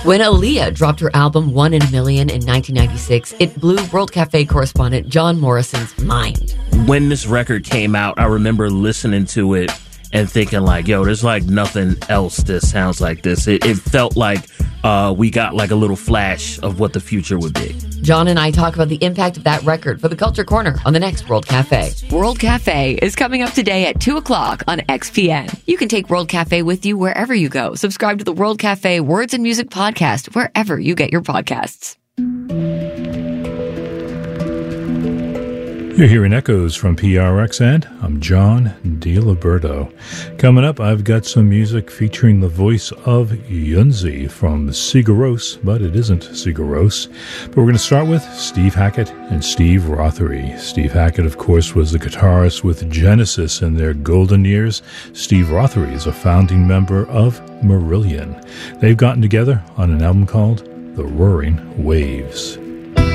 When Aaliyah dropped her album One in a Million in 1996, it blew World Cafe correspondent John Morrison's mind. When this record came out, I remember listening to it and thinking like, yo, there's like nothing else that sounds like this. It felt like we got like a little flash of what the future would be. John and I talk about the impact of that record for the Culture Corner on the next World Cafe. World Cafe is coming up today at 2 o'clock on XPN. You can take World Cafe with you wherever you go. Subscribe to the World Cafe Words and Music podcast wherever you get your podcasts. You're hearing echoes from PRX, and I'm John DiLiberto. Coming up, I've got some music featuring the voice of Yunzi from Sigur Rós, but it isn't Sigur Rós. But we're going to start with Steve Hackett and Steve Rothery. Steve Hackett, of course, was the guitarist with Genesis in their golden years. Steve Rothery is a founding member of Marillion. They've gotten together on an album called The Roaring Waves.